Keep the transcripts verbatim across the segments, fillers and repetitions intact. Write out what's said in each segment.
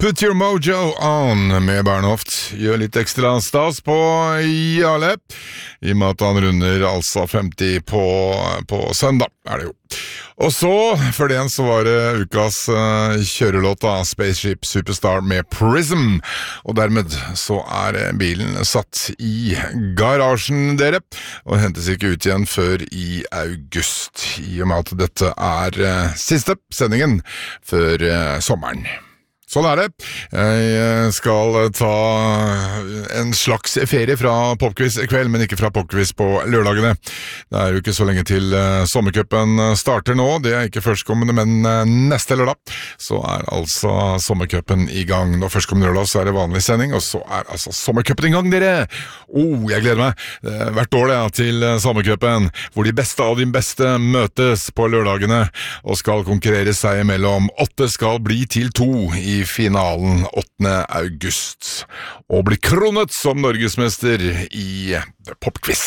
Put Your Mojo On med Bernhoft. Gjør litt ekstra stas på Jarle, i og med at han runder altså femti på, på søndag, er det jo. Og så, før det igjen, så var det ukas uh, kjørelåt av Spaceship Superstar med Prism, og dermed så er bilen satt i garasjen, dere, og hentes ikke ut igjen før i august, i og med at dette er uh, siste sendingen før uh, sommeren. Sånn er det. Jeg skal ta en slags ferie fra Popquiz i kveld, men ikke fra Popquiz på lørdagene. Det er jo ikke så lenge til sommercupen starter nå. Det er ikke førstkommende, men neste lørdag så er altså sommercupen i gang. Når førstkommende lørdag så er det vanlig sending, og så er altså sommercupen i gang, dere! Oh, jeg gleder meg hvert år det, til sommercupen, hvor de beste av de beste møtes på lørdagene og skal konkurrere seg imellom. Åtte skal bli til to i finalen åttende august, og blir kronet som norgesmester i Popquiz.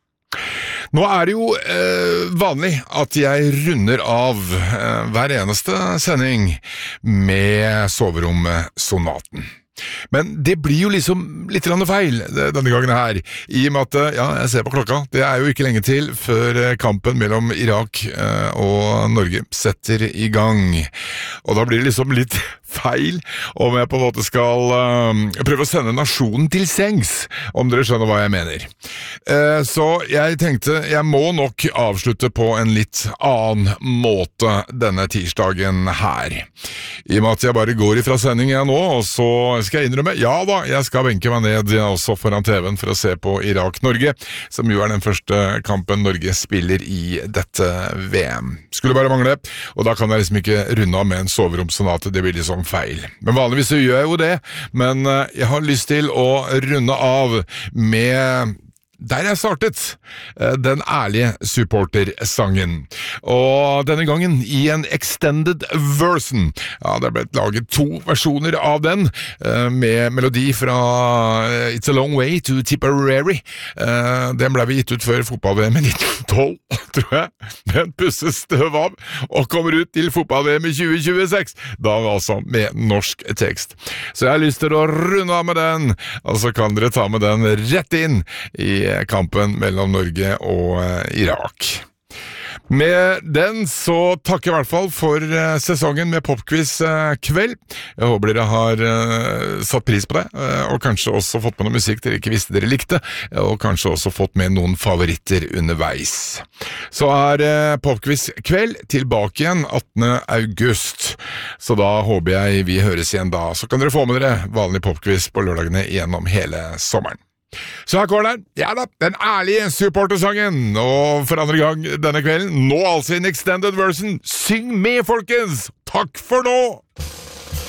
Nå er det jo eh, vanlig at jeg runder av eh, hver eneste sending med soveromsonaten. Men det blir jo liksom litt feil denne gangen her, i og med at, ja, jeg ser på klokka, det er jo ikke lenge til før kampen mellom Irak og Norge setter i gang. Og da blir det liksom litt feil om jeg på en måte skal uh, prøve å sende nasjonen til sengs, om dere skjønner hva jeg mener. Uh, så jeg tenkte jeg må nok avslutte på en litt annen måte denne tirsdagen her. I og med at jeg bare går ifra sending jeg nå, og så skal jeg innrømme, ja da, jeg skal benke meg ned også foran T V-en for å se på Irak-Norge, som jo er den første kampen Norge spiller i dette V M. Skulle bare mangle, og da kan jeg liksom ikke runde av med en soveromsonate, det blir liksom feil. Men vanligvis så gjør jeg jo det, men jeg har lyst til å runde av med der jeg startet, den ærlige supportersangen. Og denne gangen i en extended version. Ja, det ble laget to versjoner av den, med melodi fra It's a Long Way to Tipperary. Den ble vi gitt ut før fotball-V M i nitten tolv, tror jeg. Men pusses støv av, og kommer ut til fotball-V M i tjue tjueseks. Da var altså med norsk tekst. Så jeg har lyst til å runde av med den, og så kan dere ta med den rett inn i kampen mellom Norge og Irak. Med den så takker jeg i hvert fall for uh, sesongen med Popquiz uh, kveld. Jeg håper dere har uh, satt pris på det, uh, og kanskje også fått med noe musikk dere ikke visste dere likte, og kanskje også fått med noen favoritter underveis. Så er uh, Popquiz kveld tilbake igjen attende august, så da håper jeg vi høres igjen da. Så kan dere få med dere vanlig Popquiz på lørdagene gjennom hele sommeren. Så her kommer den, ja da, den ærlige supportersangen, og for andre gang denne kvelden, nå altså in extended version. Syng med, folkens! Takk for nå!